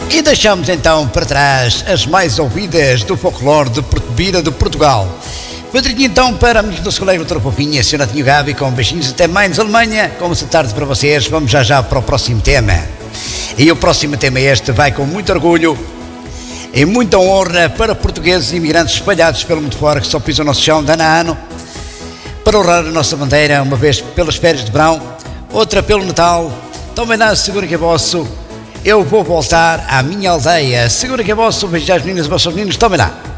E deixamos então para trás as mais ouvidas do folclore de Portobira de Portugal. Pedrinho então para amigos dos colegas doutora Fofinha, Sr. Natinho Gabi, com beijinhos até Mainz, Alemanha. Como se tarde para vocês, vamos já para o próximo tema. E o próximo tema este vai com muito orgulho e muita honra para portugueses e imigrantes espalhados pelo mundo fora que só pisam o nosso chão de ano a ano para honrar a nossa bandeira, uma vez pelas férias de verão, outra pelo Natal. Tomem lá, segura que é vosso. Eu vou voltar à minha aldeia. Segura que é vosso. Beijar as meninas e vossos meninos. Tomem lá.